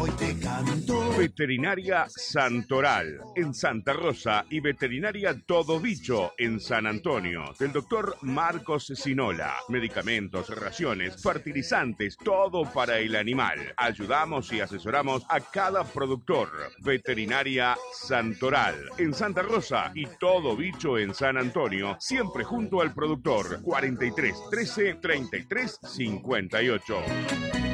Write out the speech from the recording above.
Veterinaria Santoral en Santa Rosa y Veterinaria Todo Bicho en San Antonio del doctor Marcos Sinola. Medicamentos, raciones, fertilizantes, todo para el animal. Ayudamos y asesoramos a cada productor. Veterinaria Santoral en Santa Rosa y Todo Bicho en San Antonio, siempre junto al productor. 43 13 33 58.